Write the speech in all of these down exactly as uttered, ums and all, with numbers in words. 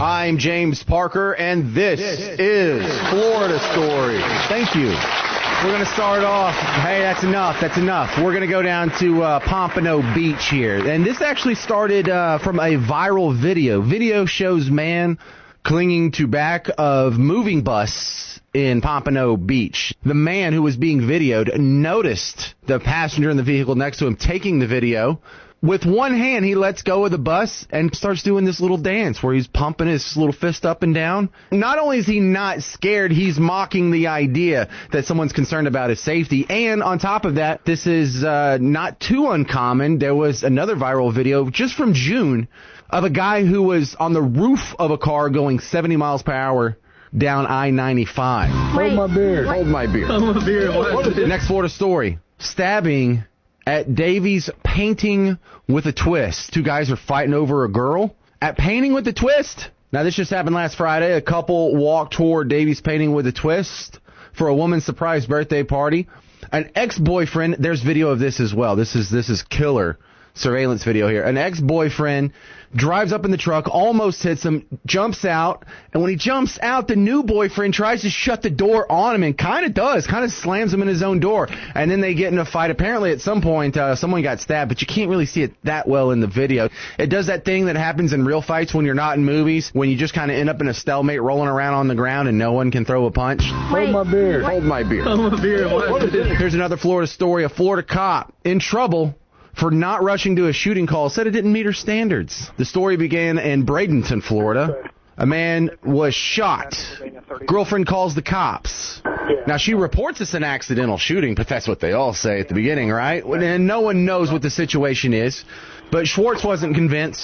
I'm James Parker, and this, this is Florida Story. Thank you. We're going to start off, hey, that's enough, that's enough. We're going to go down to uh, Pompano Beach here. And this actually started uh, from a viral video. Video shows man clinging to back of moving bus in Pompano Beach. The man who was being videoed noticed the passenger in the vehicle next to him taking the video. With one hand, he lets go of the bus and starts doing this little dance where he's pumping his little fist up and down. Not only is he not scared, he's mocking the idea that someone's concerned about his safety. And on top of that, this is uh, not too uncommon. There was another viral video just from June of a guy who was on the roof of a car going seventy miles per hour down I ninety-five. Hold my beer. Hold my beer. Hold my beer. Next Florida story. Stabbing at Davies Painting with a Twist. Two guys are fighting over a girl at Painting with a Twist. Now, this just happened last Friday. A couple walked toward Davies Painting with a Twist for a woman's surprise birthday party. An ex-boyfriend, there's video of this as well. This is this is killer surveillance video here. An ex-boyfriend drives up in the truck, almost hits him, jumps out, and when he jumps out, the new boyfriend tries to shut the door on him and kind of does, kind of slams him in his own door, and then they get in a fight. Apparently, at some point, uh, someone got stabbed, but you can't really see it that well in the video. It does that thing that happens in real fights when you're not in movies, when you just kind of end up in a stalemate rolling around on the ground and no one can throw a punch. Hold my beer. Hold my beer. Hold my beer. Here's another Florida story. A Florida cop in trouble for not rushing to a shooting call, said it didn't meet her standards. The story began in Bradenton, Florida. A man was shot. Girlfriend calls the cops. Now, she reports it's an accidental shooting, but that's what they all say at the beginning, right? And no one knows what the situation is. But Schwartz wasn't convinced.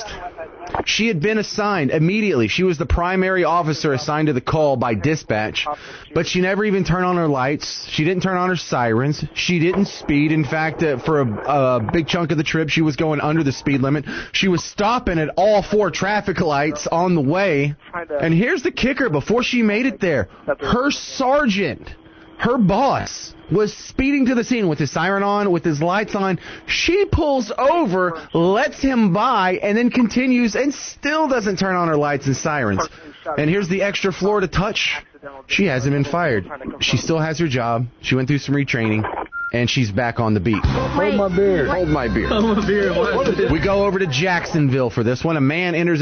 She had been assigned immediately. She was the primary officer assigned to the call by dispatch, but she never even turned on her lights. She didn't turn on her sirens. She didn't speed. In fact, uh, for a, a big chunk of the trip, she was going under the speed limit. She was stopping at all four traffic lights on the way. And here's the kicker. Before she made it there, her sergeant, her boss, was speeding to the scene with his siren on, with his lights on. She pulls over, lets him by, and then continues and still doesn't turn on her lights and sirens. And here's the extra Florida touch. She hasn't been fired. She still has her job. She went through some retraining, and she's back on the beat. Hold my beer. Hold my beer. Hold my beer. We go over to Jacksonville for this one. A man enters